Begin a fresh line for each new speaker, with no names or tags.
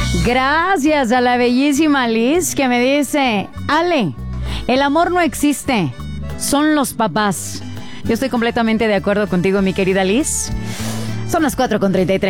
Gracias a la bellísima Liz que me dice: Ale, el amor no existe, son los papás. Yo estoy completamente de acuerdo contigo, mi querida Liz. Son las 4:33.